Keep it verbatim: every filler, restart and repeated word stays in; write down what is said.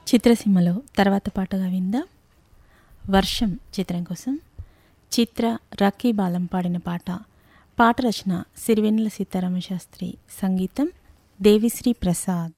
చిత్రసీమలో తర్వాత పాటగా విందాం. వర్షం చిత్రం కోసం చిత్ర, రకీ బాలం పాడిన పాట. పాట రచన సిరివెన్నెల సీతారామ శాస్త్రి, సంగీతం దేవిశ్రీ ప్రసాద్.